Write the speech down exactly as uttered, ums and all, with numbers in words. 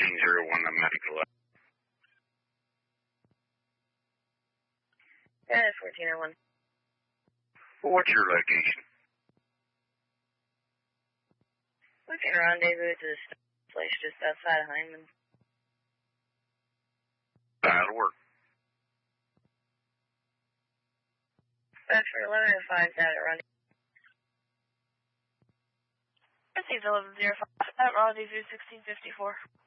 fourteen zero one, the medical. Yeah, fourteen oh one. What's your location? We can rendezvous to this place just outside of Hyman. That'll work. That's for eleven oh five down at rendezvous. Received eleven oh five at rendezvous sixteen fifty-four.